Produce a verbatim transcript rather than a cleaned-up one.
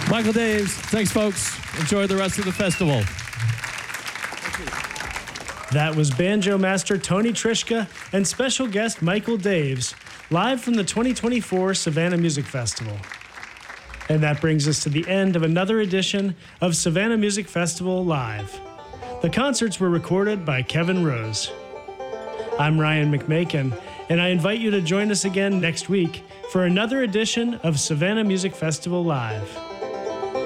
Michael Daves, thanks, folks. Enjoy the rest of the festival. That was banjo master Tony Trischka and special guest Michael Daves, live from the twenty twenty-four Savannah Music Festival. And that brings us to the end of another edition of Savannah Music Festival Live. The concerts were recorded by Kevin Rose. I'm Ryan McMakin, and I invite you to join us again next week for another edition of Savannah Music Festival Live.